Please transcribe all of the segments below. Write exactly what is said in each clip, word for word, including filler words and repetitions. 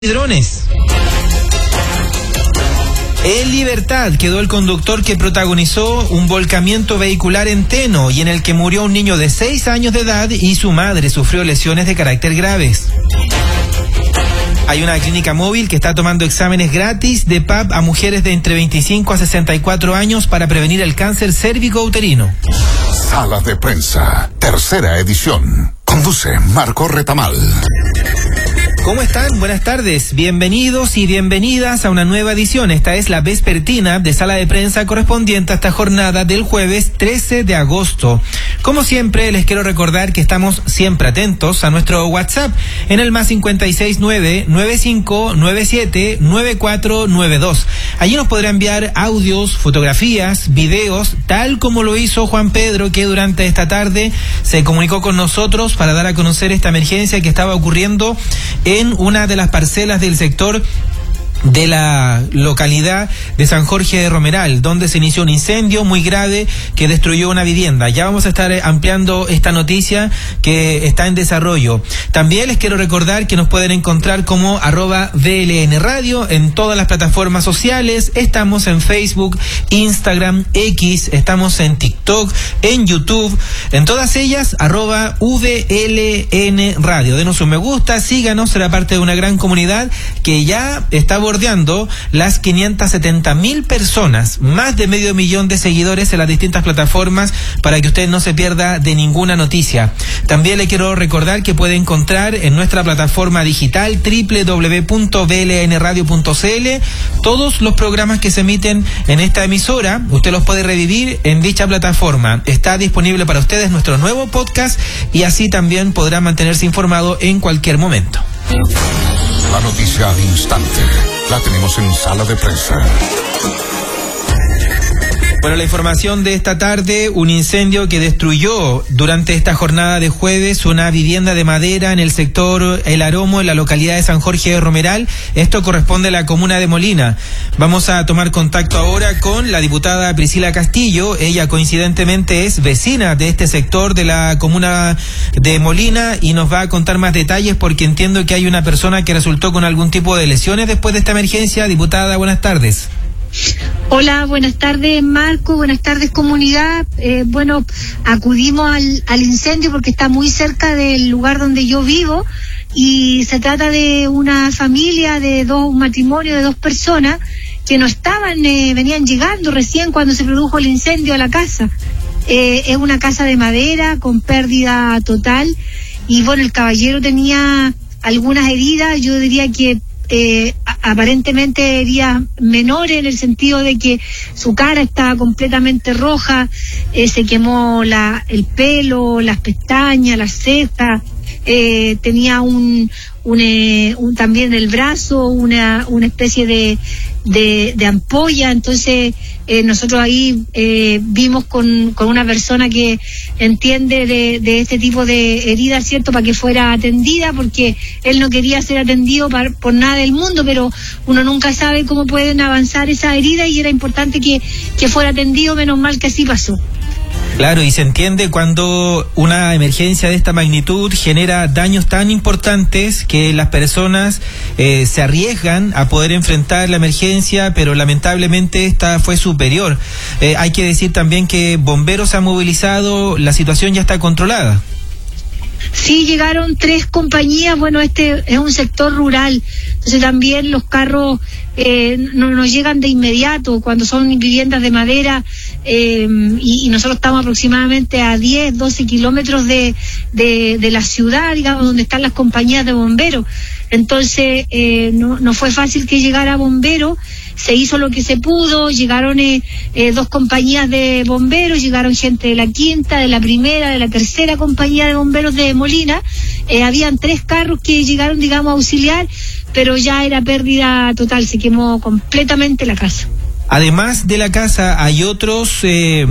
Drones. En libertad quedó el conductor que protagonizó un volcamiento vehicular en Teno y en el que murió un niño de seis años de edad y su madre sufrió lesiones de carácter graves. Hay una clínica móvil que está tomando exámenes gratis de P A P a mujeres de entre veinticinco a sesenta y cuatro años para prevenir el cáncer cérvico-uterino. Sala de Prensa, tercera edición. Conduce Marco Retamal. ¿Cómo están? Buenas tardes. Bienvenidos y bienvenidas a una nueva edición. Esta es la vespertina de Sala de Prensa correspondiente a esta jornada del jueves trece de agosto. Como siempre, les quiero recordar que estamos siempre atentos a nuestro WhatsApp en el más cincuenta y seis nueve, nueve cinco nueve siete, nueve cuatro nueve dos. Allí nos podrá enviar audios, fotografías, videos, tal como lo hizo Juan Pedro, que durante esta tarde se comunicó con nosotros para dar a conocer esta emergencia que estaba ocurriendo en una de las parcelas del sector de la localidad de San Jorge de Romeral, donde se inició un incendio muy grave que destruyó una vivienda. Ya vamos a estar ampliando esta noticia que está en desarrollo. También les quiero recordar que nos pueden encontrar como arroba V L N Radio en todas las plataformas sociales. Estamos en Facebook, Instagram, X, estamos en TikTok, en YouTube, en todas ellas arroba V L N Radio. Denos un me gusta, síganos, será parte de una gran comunidad que ya está bordeando las quinientas setenta mil personas, más de medio millón de seguidores en las distintas plataformas para que usted no se pierda de ninguna noticia. También le quiero recordar que puede encontrar en nuestra plataforma digital doble u doble u doble u punto v l n radio punto c l todos los programas que se emiten en esta emisora. Usted los puede revivir en dicha plataforma. Está disponible para ustedes nuestro nuevo podcast y así también podrá mantenerse informado en cualquier momento. La noticia al instante la tenemos en Sala de Prensa. Bueno, la información de esta tarde, un incendio que destruyó durante esta jornada de jueves una vivienda de madera en el sector El Aromo, en la localidad de San Jorge de Romeral. Esto corresponde a la comuna de Molina. Vamos a tomar contacto ahora con la diputada Priscila Castillo. Ella coincidentemente es vecina de este sector de la comuna de Molina y nos va a contar más detalles porque entiendo que hay una persona que resultó con algún tipo de lesiones después de esta emergencia. Diputada, buenas tardes. Hola, buenas tardes Marco, buenas tardes comunidad. Eh, bueno, acudimos al, al incendio porque está muy cerca del lugar donde yo vivo y se trata de una familia, de dos, un matrimonio de dos personas que no estaban, eh, venían llegando recién cuando se produjo el incendio a la casa. Eh, es una casa de madera con pérdida total y bueno, el caballero tenía algunas heridas, yo diría que Eh, aparentemente heridas menores en el sentido de que su cara estaba completamente roja, eh, se quemó la, el pelo, las pestañas, las cejas, eh, tenía un, un, eh, un también el brazo, una, una especie de, de, de ampolla. Entonces eh, nosotros ahí eh, vimos con, con una persona que entiende de, de este tipo de heridas, ¿cierto?, para que fuera atendida, porque él no quería ser atendido por, por nada del mundo, pero uno nunca sabe cómo pueden avanzar esas heridas y era importante que, que fuera atendido, menos mal que así pasó. Claro, y se entiende cuando una emergencia de esta magnitud genera daños tan importantes que las personas eh, se arriesgan a poder enfrentar la emergencia, pero lamentablemente esta fue superior. Eh, hay que decir también que bomberos se han movilizado, la situación ya está controlada. Sí, llegaron tres compañías. Bueno, este es un sector rural, entonces también los carros eh, no nos llegan de inmediato cuando son viviendas de madera, eh, y, y nosotros estamos aproximadamente a diez, doce kilómetros de, de, de la ciudad, digamos, donde están las compañías de bomberos. Entonces eh, no, no fue fácil que llegara bomberos, se hizo lo que se pudo, llegaron eh, eh, dos compañías de bomberos, llegaron gente de la quinta, de la primera, de la tercera compañía de bomberos de Molina. Eh, habían tres carros que llegaron, digamos, a auxiliar, pero ya era pérdida total, se quemó completamente la casa. Además de la casa, ¿hay otros eh,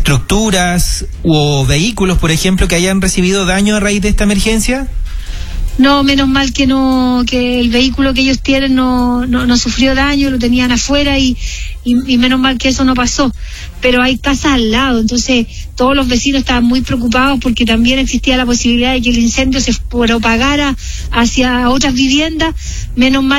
estructuras o vehículos, por ejemplo, que hayan recibido daño a raíz de esta emergencia? No, menos mal que no, que el vehículo que ellos tienen no, no, no sufrió daño, lo tenían afuera y, y, y menos mal que eso no pasó. Pero hay casas al lado, entonces todos los vecinos estaban muy preocupados porque también existía la posibilidad de que el incendio se propagara hacia otras viviendas. Menos mal